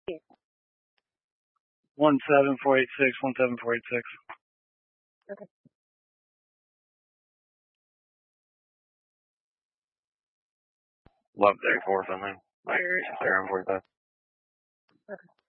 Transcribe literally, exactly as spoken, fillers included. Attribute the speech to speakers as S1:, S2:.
S1: One seven four eight six. One seven four eight six.
S2: Okay.
S1: Love thirty four something. Like zero and forty five.
S2: Okay.